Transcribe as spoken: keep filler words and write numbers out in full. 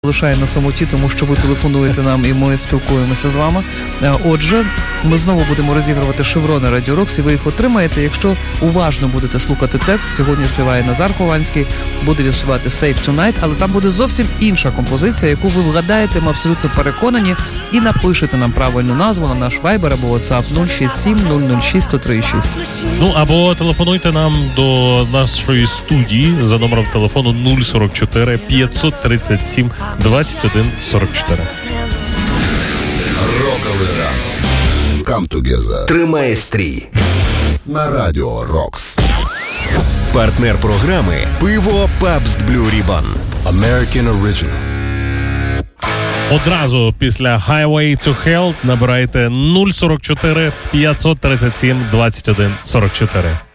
Лишає на самоті, тому що ви телефонуєте нам і ми спілкуємося з вами. Отже, ми знову будемо розігрувати шеврони Радіо Рокс, і ви їх отримаєте, якщо уважно будете слухати текст. Сьогодні співає Назар Хованський, буде він співати Save Tonight, але там буде зовсім інша композиція, яку ви вгадаєте, ми абсолютно переконані, і напишете нам правильну назву на наш Viber або WhatsApp нуль шість сім нуль нуль шість сто три шість. Ну, або телефонуйте нам до нашої студії за номером телефону нуль сорок чотири п'ятсот тридцять сім двадцять один сорок чотири. Роковий ранок. Come together. Тримає стрій. На Радіо Рокс. Партнер програми «Пиво Pabst Blue Ribbon». American Original. Одразу після Highway to Hell набирайте нуль сорок чотири п'ятсот тридцять сім двадцять один сорок чотири.